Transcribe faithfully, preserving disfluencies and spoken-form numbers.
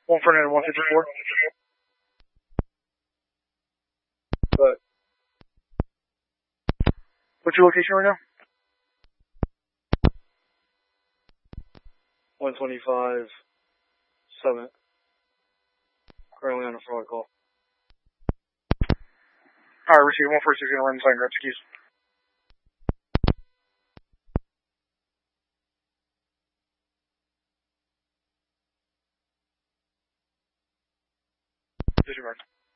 One Fernando, one fifty-four. But What's your location right now? one twenty-five, Summit. Currently on a fraud call. Alright, receive one forty-six, gonna run inside and grab the keys. Disregard.